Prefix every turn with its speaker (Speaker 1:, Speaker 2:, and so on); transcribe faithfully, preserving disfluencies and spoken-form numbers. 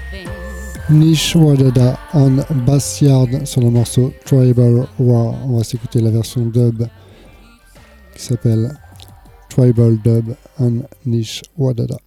Speaker 1: Nish Wadada en bass yard sur le morceau Tribal War. On va s'écouter la version dub qui s'appelle Tribal Dub en Nish Wadada.